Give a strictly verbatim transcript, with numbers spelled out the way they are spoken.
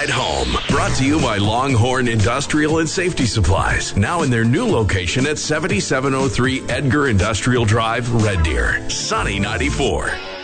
ride home. Brought to you by Longhorn Industrial and Safety Supplies. Now in their new location at seventy-seven oh three Edgar Industrial Drive, Red Deer. Sunny ninety-four.